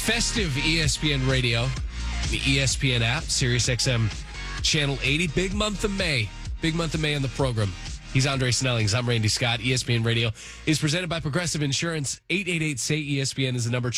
Festive ESPN Radio, the ESPN app, SiriusXM Channel 80. Big month of May. Big month of May on the program. He's Andre Snellings. I'm Randy Scott. ESPN Radio is presented by Progressive Insurance. 888-SAY-ESPN is the number,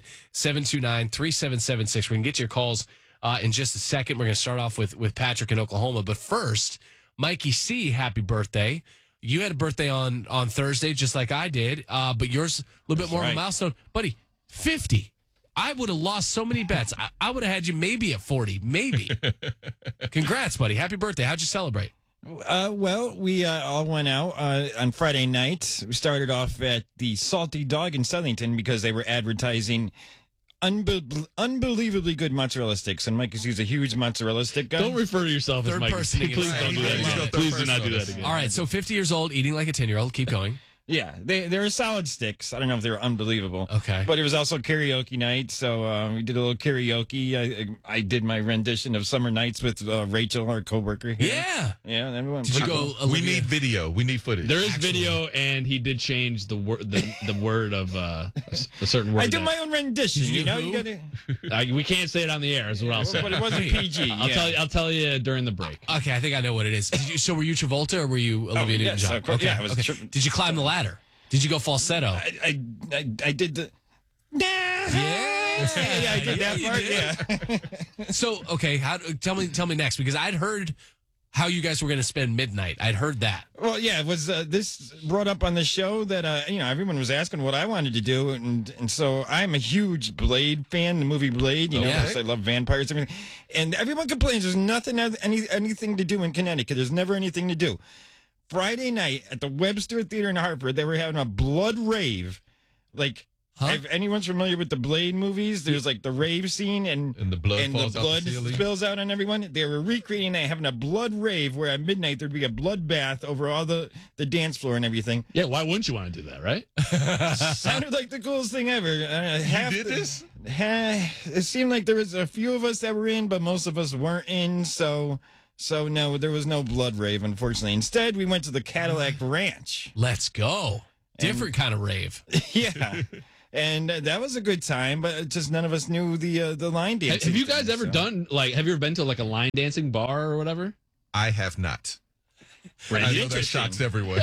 888-729-3776. We're going to get to your calls in just a second. We're going to start off with Patrick in Oklahoma. But first, Mikey C., happy birthday. You had a birthday on Thursday, just like I did, but yours a little bit more of a milestone. Buddy, 50. I would have lost so many bets. I would have had you maybe at 40, maybe. Congrats, buddy. Happy birthday. How'd you celebrate? Well, we all went out on Friday night. We started off at the Salty Dog in Southington because they were advertising unbelievably good mozzarella sticks. And Mike is a huge mozzarella stick guy. Don't refer to yourself as Mike. Person Please don't do that again. Please do not do that again. All right, so 50 years old, eating like a 10-year-old. Keep going. Yeah, they were solid sticks. I don't know if they were unbelievable. Okay. But it was also karaoke night, so we did a little karaoke. I did my rendition of Summer Nights with Rachel, our coworker here. Yeah. Yeah, everyone. Did you go, We need video. We need footage. There is video, and he did change the word of a certain word. I do my own rendition. You know, you gotta. We can't say it on the air. Is what I'll say. But it wasn't PG. I'll tell you during the break. Okay, I think I know what it is. So were you Travolta or were you Olivia Newton-John? Of course. Okay. Yeah, I was. Okay. Did you climb the ladder? Did you go falsetto? I did the. Yeah, I did that part. Yeah. So, okay, tell me next, because I'd heard how you guys were going to spend midnight. I'd heard that. Well, yeah, it was this brought up on the show that everyone was asking what I wanted to do, and so I'm a huge Blade fan, the movie Blade. Because I love vampires and everything. And everyone complains there's nothing anything to do in Connecticut. There's never anything to do. Friday night at the Webster Theater in Hartford, they were having a blood rave. Like, if anyone's familiar with the Blade movies, there's like the rave scene and the blood spills out on everyone. They were recreating that, having a blood rave where at midnight there'd be a bloodbath over all the dance floor and everything. Yeah, why wouldn't you want to do that, right? Sounded like the coolest thing ever. You did this? It seemed like there was a few of us that were in, but most of us weren't in, so no, there was no blood rave, unfortunately. Instead, we went to the Cadillac Ranch. Let's go. Different kind of rave. Yeah. And that was a good time, but just none of us knew the line dancing. Have you guys ever done, have you ever been to like a line dancing bar or whatever? I have not. I know that shocks everyone.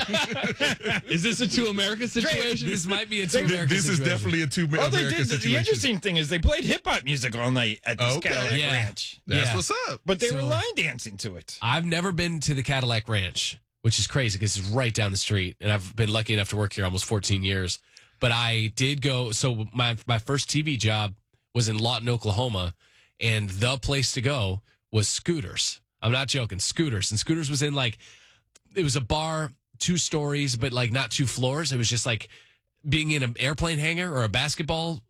Is this a Two America situation? This might be a Two America This situation. is definitely a Two America situation. The interesting thing is they played hip-hop music all night at this Cadillac Yeah. Ranch. That's what's up. But they were line dancing to it. I've never been to the Cadillac Ranch, which is crazy because it's right down the street, and I've been lucky enough to work here almost 14 years. But I did go. So my first TV job was in Lawton, Oklahoma, and the place to go was Scooters. I'm not joking, Scooters. And Scooters was in it was a bar, 2 stories, but not 2 floors. It was just like being in an airplane hangar or a basketball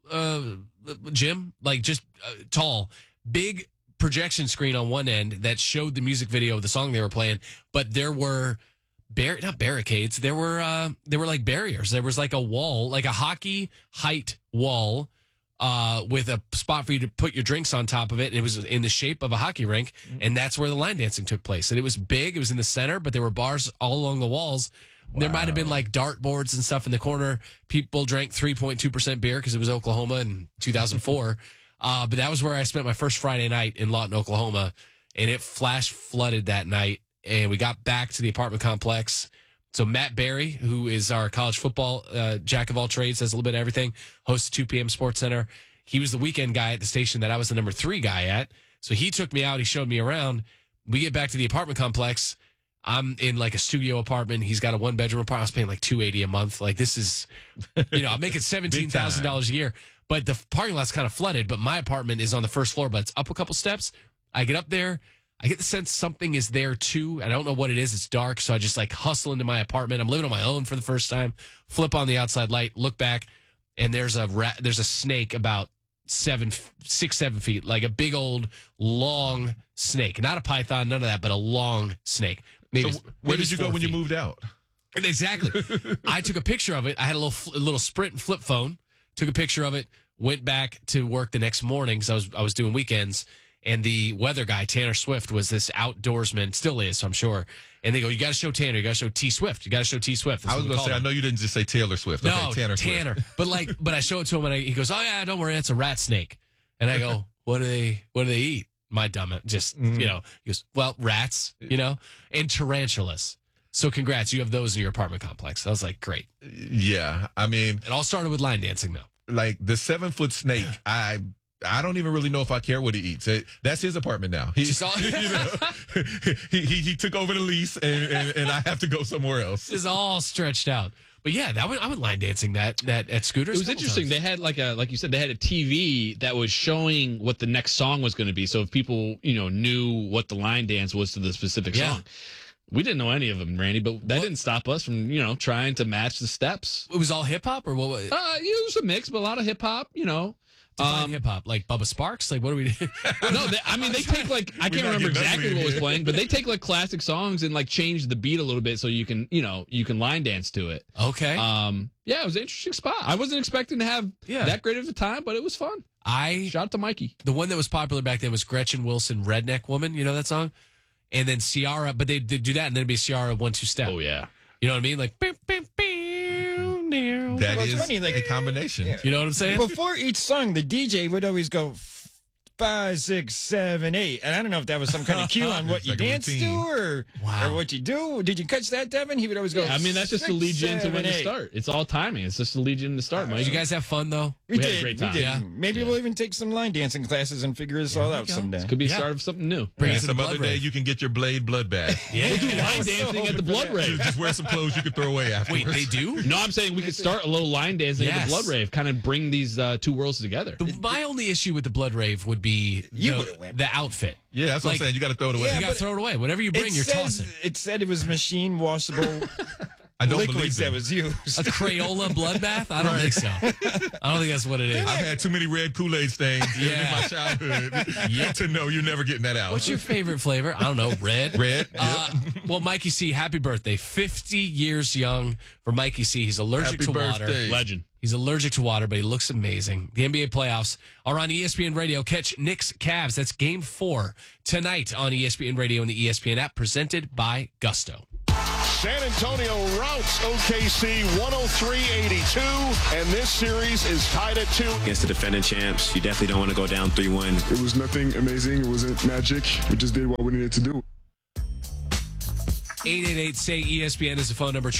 gym, just tall, big projection screen on one end that showed the music video of the song they were playing. But there were not barricades. There were like barriers. There was like a wall, like a hockey height wall, with a spot for you to put your drinks on top of it. And it was in the shape of a hockey rink. And that's where the line dancing took place. And it was big. It was in the center, but there were bars all along the walls. Wow. There might have been dart boards and stuff in the corner. People drank 3.2% beer because it was Oklahoma in 2004. But that was where I spent my first Friday night in Lawton, Oklahoma. And it flash flooded that night. And we got back to the apartment complex. So Matt Barry, who is our college football jack of all trades, does a little bit of everything, hosts 2 p.m. Sports Center. He was the weekend guy at the station that I was the number 3 guy at. So he took me out. He showed me around. We get back to the apartment complex. I'm in a studio apartment. He's got a 1-bedroom apartment. I was paying $280 a month. This is, I'm making $17,000 a year. But the parking lot's kind of flooded. But my apartment is on the first floor, but it's up a couple steps. I get up there. I get the sense something is there too. I don't know what it is. It's dark. So I just hustle into my apartment. I'm living on my own for the first time. Flip on the outside light, look back, and there's a snake about 7 feet, like a big old long snake. Not a python, none of that, but a long snake. So where did you go when you moved out? Exactly. I took a picture of it. I had a little Sprint and flip phone. Took a picture of it. Went back to work the next morning because I was doing weekends. and the weather guy, Tanner Swift, was this outdoorsman, still is, I'm sure. And they go, you got to show Tanner, you got to show T Swift, you got to show T Swift. I was going to say, I know you didn't just say Taylor Swift. Okay, no, Tanner Swift. But I show it to him, and he goes, oh yeah, don't worry, it's a rat snake. And I go, what do they eat? My dumb, just, he goes, well, rats, and tarantulas. So congrats, you have those in your apartment complex. I was like, great. Yeah, I mean. It all started with line dancing, though. Like the 7-foot snake, I don't even really know if I care what he eats. That's his apartment now. He took over the lease, and I have to go somewhere else. It's all stretched out. But yeah, I went line dancing that at Scooters. It was interesting. Times. They had like you said, they had a TV that was showing what the next song was going to be. So if people knew what the line dance was to the specific song. We didn't know any of them, Randy, but that didn't stop us from, trying to match the steps. It was all hip hop, or what was it? It was a mix, but a lot of hip hop, hip hop, like Bubba Sparks. Like, what do we do? No, they take I can't remember exactly what was playing, but they take like classic songs and like change the beat a little bit so you can line dance to it. Okay. Yeah, it was an interesting spot. I wasn't expecting to have that great of a time, but it was fun. Shout out to Mikey. The one that was popular back then was Gretchen Wilson, Redneck Woman. You know that song? And then Ciara, but they do that, and then it'd be Ciara 1-2 step. Oh yeah, you know what I mean? Like, that is funny, like a combination. Yeah. You know what I'm saying? Before each song, the DJ would always go 5, 6, 7, 8, and I don't know if that was some kind of cue on what you dance to or what you do. Did you catch that, Devin? He would always go. Yeah, I mean, that's just to lead you into when to start. It's all timing. It's just to lead you in to start. Mike. Did you guys have fun though? We had a great time. Yeah. Maybe we'll even take some line dancing classes and figure this all out someday. This could be a start of something new. Bring some other day you can get your Blade blood bath. Yeah, we'll do line dancing at the blood rave. Just wear some clothes you can throw away afterwards. Wait, they do? No, I'm saying we could start a little line dancing at the blood rave, kind of bring these two worlds together. My only issue with the blood rave would be the outfit. Yeah, that's what I'm saying. You got to throw it away. Yeah, you got to throw it away. Whatever you bring, you're tossing. It said it was machine washable. I don't liquids believe that was used. A Crayola bloodbath? I don't think so. I don't think that's what it is. I've had too many red Kool-Aid stains in my childhood to know you're never getting that out. What's your favorite flavor? I don't know. Red? Red. Well, Mikey C, happy birthday. 50 years young for Mikey C. He's allergic to water. Legend. He's allergic to water, but he looks amazing. The NBA playoffs are on ESPN Radio. Catch Knicks Cavs. That's Game 4 tonight on ESPN Radio and the ESPN app, presented by Gusto. San Antonio routs OKC 103-82, and this series is tied at 2. Against the defending champs, you definitely don't want to go down 3-1. It was nothing amazing. It wasn't magic. We just did what we needed to do. 888-SAY-ESPN is the phone number,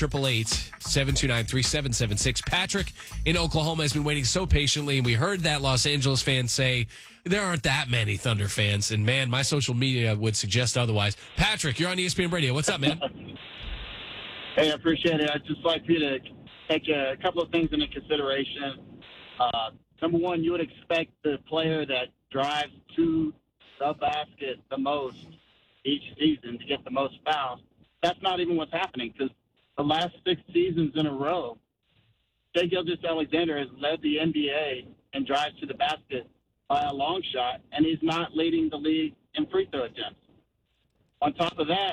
888-729-3776. Patrick in Oklahoma has been waiting so patiently, and we heard that Los Angeles fans say there aren't that many Thunder fans, and man, my social media would suggest otherwise. Patrick, you're on ESPN Radio. What's up, man? Hey, I appreciate it. I'd just like for you to take a couple of things into consideration. Number one, you would expect the player that drives to the basket the most each season to get the most fouls. That's not even what's happening, because the last 6 seasons in a row, Shai Gilgeous-Alexander has led the NBA in drives to the basket by a long shot, and he's not leading the league in free throw attempts. On top of that,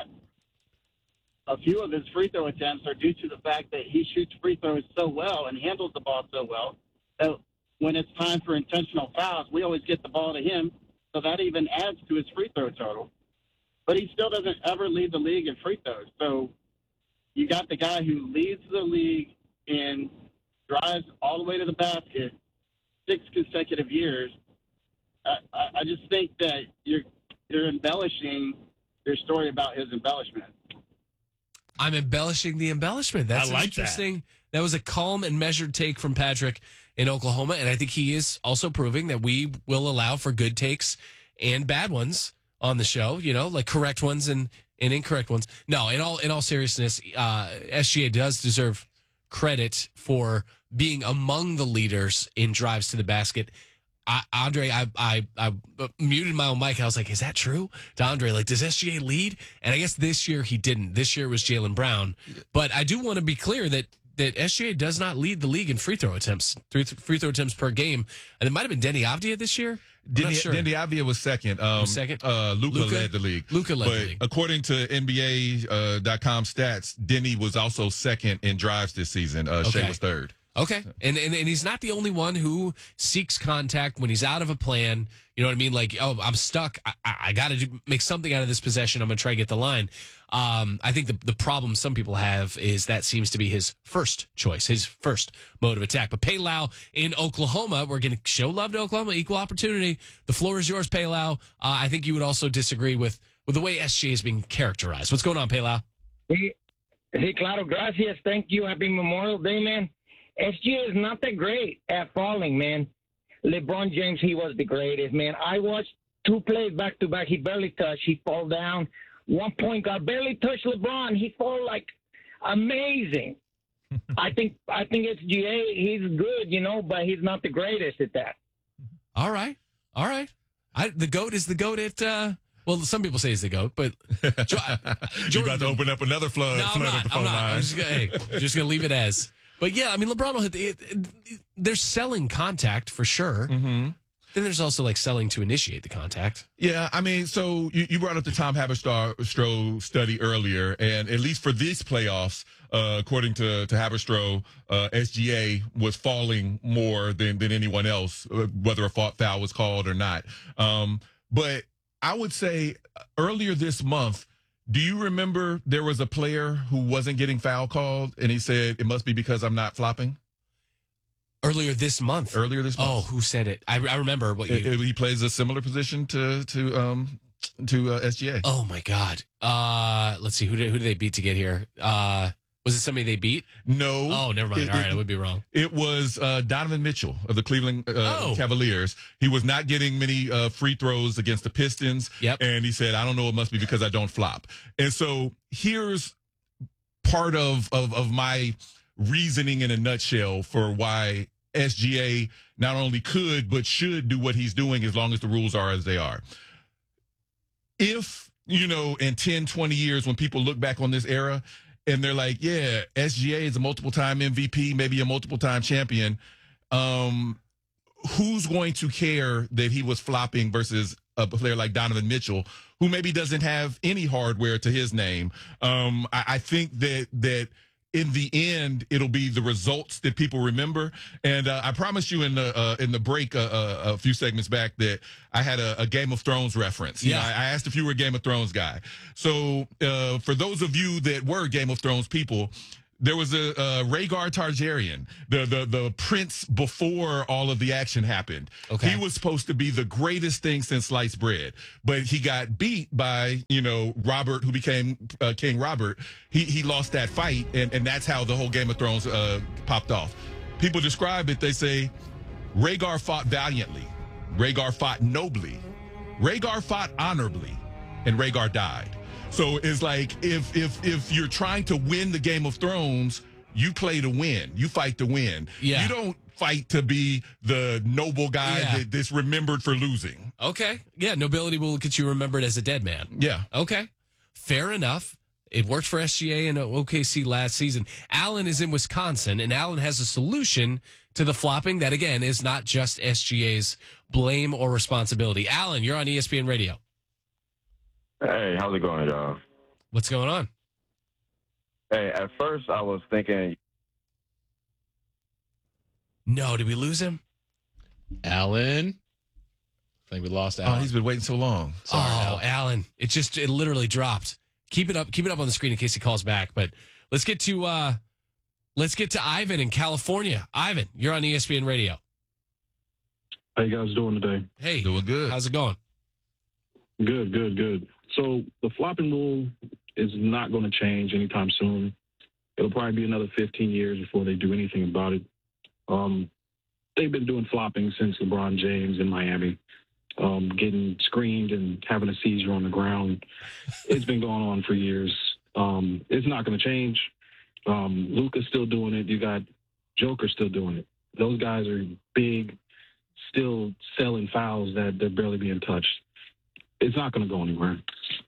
a few of his free throw attempts are due to the fact that he shoots free throws so well and handles the ball so well that when it's time for intentional fouls, we always get the ball to him, so that even adds to his free throw total. But he still doesn't ever lead the league in free throws. So you got the guy who leads the league in drives all the way to the basket 6 consecutive years. I just think that you're embellishing your story about his embellishment. I'm embellishing the embellishment. That's interesting. That was a calm and measured take from Patrick in Oklahoma, and I think he is also proving that we will allow for good takes and bad ones on the show, like correct ones and incorrect ones. No, in all seriousness, SGA does deserve credit for being among the leaders in drives to the basket. Andre, I muted my own mic. I was like, is that true? To Andre, like, does SGA lead? And I guess this year he didn't. This year it was Jaylen Brown. But I do want to be clear that SGA does not lead the league in free throw attempts per game. And it might have been Denny Avdia this year. Denny Avdia was second. Luka led the league. Luka led the league. According to NBA.com stats, Denny was also second in drives this season. Shai was third. Okay. And he's not the only one who seeks contact when he's out of a plan. You know what I mean? Like, oh, I'm stuck. I got to make something out of this possession. I'm going to try to get the line. I think the problem some people have is that seems to be his first choice, his first mode of attack. But Palau in Oklahoma, we're going to show love to Oklahoma, equal opportunity. The floor is yours, Palau. I think you would also disagree with the way SGA is being characterized. What's going on, Palau? Hey, claro, gracias. Thank you. Happy Memorial Day, man. SGA is not that great at falling, man. LeBron James, he was the greatest, man. I watched 2 plays back-to-back. He barely touched. He fall down. 1 point guard barely touched LeBron. He fall like amazing. I think SGA, he's good, you know, but he's not the greatest at that. All right. The GOAT is the GOAT at... well, some people say he's the GOAT, but... You're about to open up another flood. No, I'm not. I'm just going to leave it as... But yeah, I mean, LeBron will hit they're selling contact for sure. Mm-hmm. Then there's also like selling to initiate the contact. Yeah, I mean, so you brought up the Tom Haberstroh study earlier, and at least for these playoffs, according to Haberstroh, SGA was falling more than anyone else, whether a foul was called or not. But I would say earlier this month, do you remember there was a player who wasn't getting foul called, and he said, it must be because I'm not flopping? Earlier this month. Oh, who said it? I remember what you... He plays a similar position to SGA. Oh, my God. Let's see. Who did they beat to get here? Was it somebody they beat? No. Oh, never mind. All right, I would be wrong. It was Donovan Mitchell of the Cleveland Cavaliers. He was not getting many free throws against the Pistons. Yep. And he said, I don't know, it must be because I don't flop. And so here's part of my reasoning in a nutshell for why SGA not only could but should do what he's doing as long as the rules are as they are. If, in 10, 20 years when people look back on this era, and they're like, yeah, SGA is a multiple-time MVP, maybe a multiple-time champion. Who's going to care that he was flopping versus a player like Donovan Mitchell, who maybe doesn't have any hardware to his name? I think that in the end, it'll be the results that people remember. And I promised you in the break a few segments back that I had a Game of Thrones reference. Yeah. I asked if you were a Game of Thrones guy. So for those of you that were Game of Thrones people, there was a Rhaegar Targaryen, the prince before all of the action happened. Okay. He was supposed to be the greatest thing since sliced bread, but he got beat by, Robert, who became King Robert. He lost that fight, and that's how the whole Game of Thrones popped off. People describe it, they say, Rhaegar fought valiantly, Rhaegar fought nobly, Rhaegar fought honorably, and Rhaegar died. So it's like if you're trying to win the Game of Thrones, you play to win. You fight to win. Yeah. You don't fight to be the noble guy that's remembered for losing. Okay. Yeah, nobility will get you remembered as a dead man. Yeah. Okay. Fair enough. It worked for SGA and OKC last season. Allen is in Wisconsin, and Allen has a solution to the flopping that, again, is not just SGA's blame or responsibility. Allen, you're on ESPN Radio. Hey, how's it going, y'all? What's going on? Hey, at first I was thinking... No, did we lose him? Allen? I think we lost Allen. Oh, he's been waiting so long. Sorry, Allen. It literally dropped. Keep it up on the screen in case he calls back. But let's get to Ivan in California. Ivan, you're on ESPN Radio. How you guys doing today? Hey, doing good. How's it going? Good. So the flopping rule is not going to change anytime soon. It'll probably be another 15 years before they do anything about it. They've been doing flopping since LeBron James in Miami, getting screened and having a seizure on the ground. It's been going on for years. It's not going to change. Luka's still doing it. You got Joker still doing it. Those guys are big, still selling fouls that they're barely being touched. It's not going to go anywhere.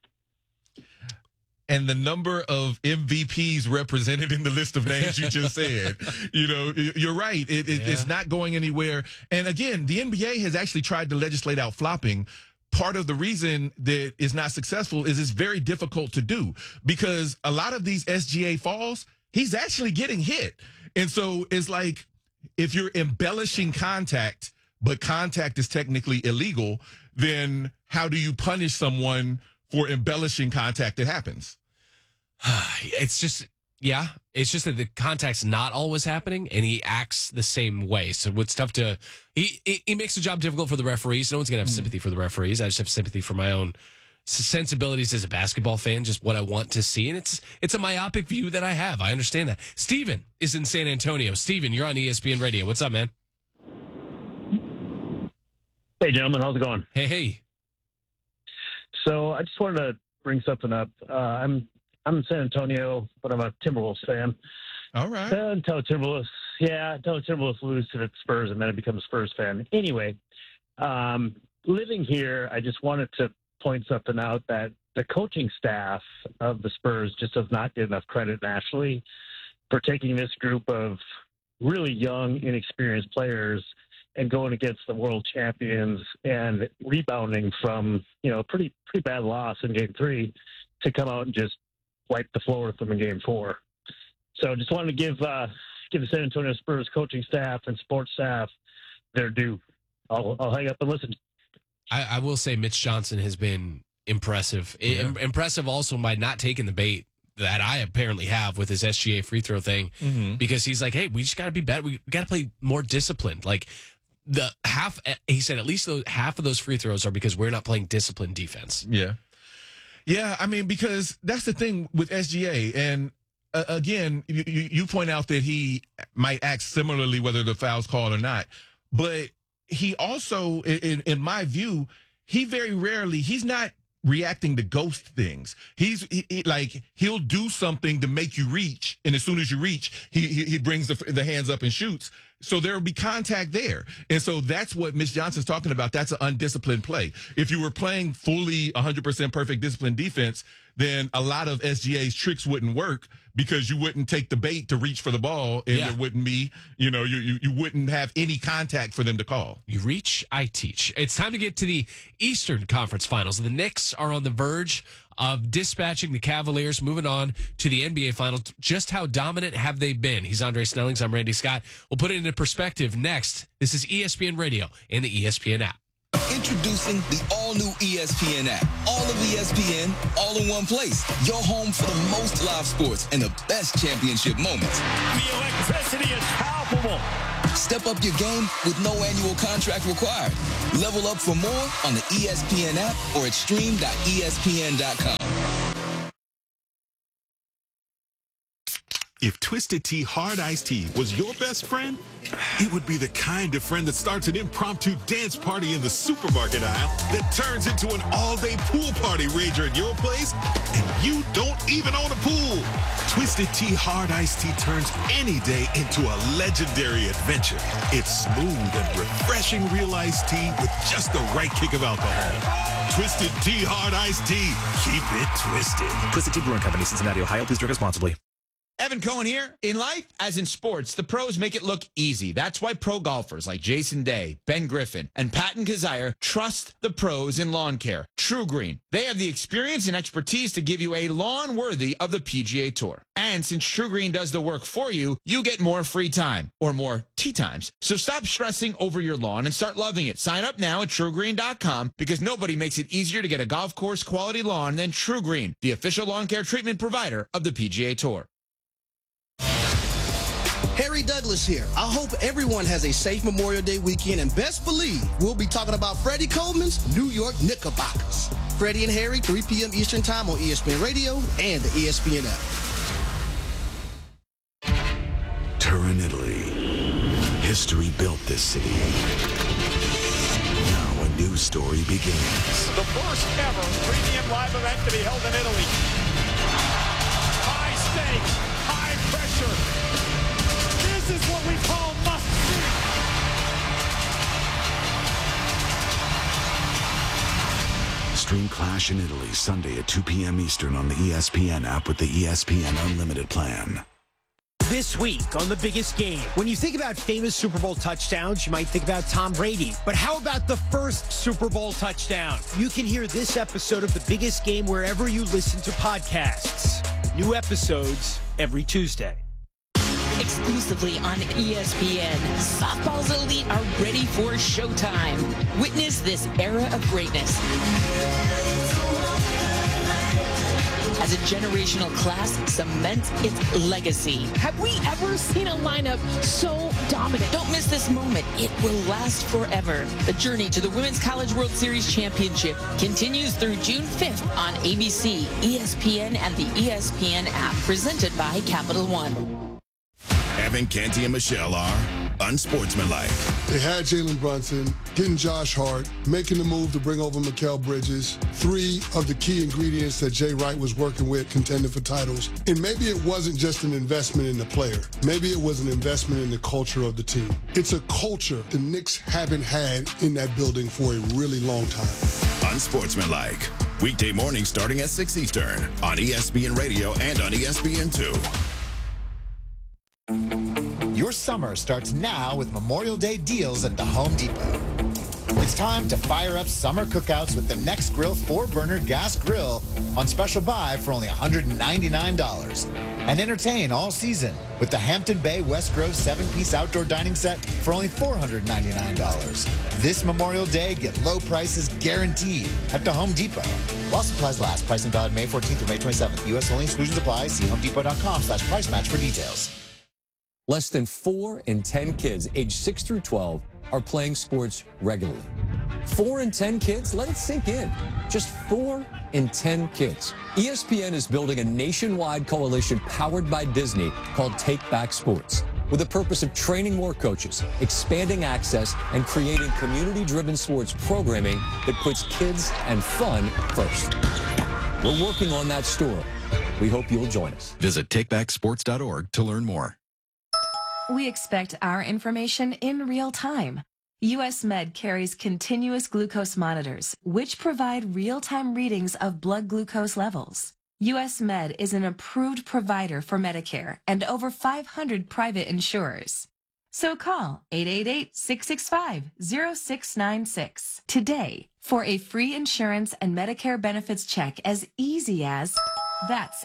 And the number of MVPs represented in the list of names you just said, you're right. It's not going anywhere. And again, the NBA has actually tried to legislate out flopping. Part of the reason that it's not successful is it's very difficult to do because a lot of these SGA falls, he's actually getting hit. And so it's like, if you're embellishing contact, but contact is technically illegal, then how do you punish someone for embellishing contact that happens? It's just that the contact's not always happening, and he acts the same way. So it's tough to he makes the job difficult for the referees. No one's gonna have sympathy for the referees. I just have sympathy for my own sensibilities as a basketball fan, just what I want to see. And it's a myopic view that I have. I understand that. Steven is in San Antonio. Steven, you're on ESPN Radio. What's up, man? Hey, gentlemen. How's it going? Hey. So I just wanted to bring something up. I'm in San Antonio, but I'm a Timberwolves fan. All right. Until Timberwolves lose to the Spurs, and then I become a Spurs fan. Anyway, living here, I just wanted to point something out that the coaching staff of the Spurs just does not get enough credit nationally for taking this group of really young, inexperienced players and going against the world champions and rebounding from, a pretty bad loss in Game 3 to come out and just wipe the floor with them in Game 4. So just wanted to give the San Antonio Spurs coaching staff and sports staff their due. I'll hang up and listen. I will say Mitch Johnson has been impressive. Yeah. Impressive also by not taking the bait that I apparently have with his SGA free throw thing, because he's like, hey, we just got to be better. We got to play more disciplined. Like he said, at least half of those free throws are because we're not playing disciplined defense. Yeah. Yeah, I mean, because that's the thing with SGA. And again, you point out that he might act similarly whether the foul's called or not. But he also, in my view, he very rarely, he's not reacting to ghost things. He'll do something to make you reach, and as soon as you reach, he brings the hands up and shoots. So there will be contact there. And so that's what Mitch Johnson's talking about. That's an undisciplined play. If you were playing fully 100% perfect disciplined defense, then a lot of SGA's tricks wouldn't work because you wouldn't take the bait to reach for the ball, and there wouldn't be, you wouldn't have any contact for them to call. You reach, I teach. It's time to get to the Eastern Conference Finals. The Knicks are on the verge of dispatching the Cavaliers, moving on to the NBA Finals. Just how dominant have they been? He's Andre Snellings. I'm Randy Scott. We'll put it into perspective next. This is ESPN Radio and the ESPN app. Introducing the all-new ESPN app. All of ESPN, all in one place. Your home for the most live sports and the best championship moments. The electricity is palpable. Step up your game with no annual contract required. Level up for more on the ESPN app or at stream.espn.com. If Twisted Tea Hard Iced Tea was your best friend, it would be the kind of friend that starts an impromptu dance party in the supermarket aisle that turns into an all-day pool party rager at your place, and you don't even own a pool. Twisted Tea Hard Iced Tea turns any day into a legendary adventure. It's smooth and refreshing real iced tea with just the right kick of alcohol. Twisted Tea Hard Iced Tea. Keep it twisted. Twisted Tea Brewing Company, Cincinnati, Ohio. Please drink responsibly. Evan Cohen here. In life, as in sports, the pros make it look easy. That's why pro golfers like Jason Day, Ben Griffin, and Patton Kazire trust the pros in lawn care. True Green. They have the experience and expertise to give you a lawn worthy of the PGA Tour. And since True Green does the work for you, you get more free time, or more tee times. So stop stressing over your lawn and start loving it. Sign up now at TrueGreen.com, because nobody makes it easier to get a golf course quality lawn than True Green, the official lawn care treatment provider of the PGA Tour. Harry Douglas here. I hope everyone has a safe Memorial Day weekend, and best believe we'll be talking about Freddie Coleman's New York Knickerbockers. Freddie and Harry, 3 p.m. Eastern Time on ESPN Radio and the ESPN app. Turin, Italy. History built this city. Now a new story begins. The first ever premium live event to be held in Italy. High stakes, high pressure. This is what we call must-see. Stream Clash in Italy Sunday at 2 p.m. Eastern on the ESPN app with the ESPN Unlimited plan. This week on The Biggest Game, when you think about famous Super Bowl touchdowns, you might think about Tom Brady. But how about the first Super Bowl touchdown? You can hear this episode of The Biggest Game wherever you listen to podcasts. New episodes every Tuesday. If exclusively on ESPN. Softball's elite are ready for showtime. Witness this era of greatness as a generational class cements its legacy. Have we ever seen a lineup so dominant? Don't miss this moment. It will last forever. The journey to the Women's College World Series Championship continues through June 5th on ABC, ESPN, and the ESPN app, presented by Capital One. Evan Canty and Michelle are unsportsmanlike. They had Jalen Brunson, getting Josh Hart, making the move to bring over Mikal Bridges, 3 of the key ingredients that Jay Wright was working with, contending for titles. And maybe it wasn't just an investment in the player. Maybe it was an investment in the culture of the team. It's a culture the Knicks haven't had in that building for a really long time. Unsportsmanlike. Weekday mornings starting at 6 Eastern on ESPN Radio and on ESPN2. Your summer starts now with Memorial Day deals at the Home Depot. It's time to fire up summer cookouts with the Next Grill 4-burner gas grill on special buy for only $199. And entertain all season with the Hampton Bay West Grove 7-piece outdoor dining set for only $499. This Memorial Day, get low prices guaranteed at the Home Depot. While supplies last, pricing valid May 14th through May 27th. U.S. only, exclusions apply. See homedepot.com/price match for details. Less than 4 in 10 kids aged 6 through 12 are playing sports regularly. 4 in 10 kids? Let it sink in. Just 4 in 10 kids. ESPN is building a nationwide coalition powered by Disney called Take Back Sports, with the purpose of training more coaches, expanding access, and creating community-driven sports programming that puts kids and fun first. We're working on that story. We hope you'll join us. Visit takebacksports.org to learn more. We expect our information in real time. US Med carries continuous glucose monitors, which provide real-time readings of blood glucose levels. US Med is an approved provider for Medicare and over 500 private insurers. So call 888-665-0696 today for a free insurance and Medicare benefits check as easy as, that's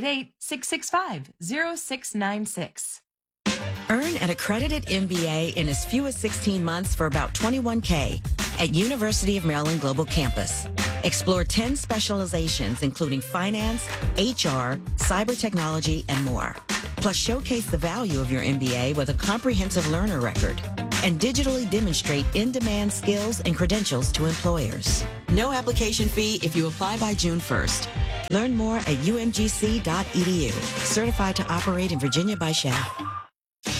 888-665-0696. Earn an accredited MBA in as few as 16 months for about $21K at University of Maryland Global Campus. Explore 10 specializations, including finance, HR, cyber technology, and more. Plus, showcase the value of your MBA with a comprehensive learner record and digitally demonstrate in-demand skills and credentials to employers. No application fee if you apply by June 1st. Learn more at umgc.edu. Certified to operate in Virginia by SHAP.